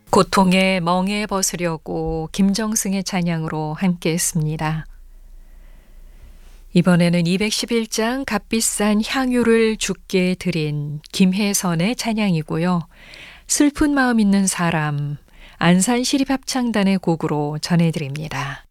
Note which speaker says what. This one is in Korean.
Speaker 1: 고통의 멍에 벗으려고 김정승의 찬양으로 함께했습니다. 이번에는 211장 값비싼 향유를 주께 드린 김혜선의 찬양이고요. 슬픈 마음 있는 사람 안산시립합창단의 곡으로 전해드립니다.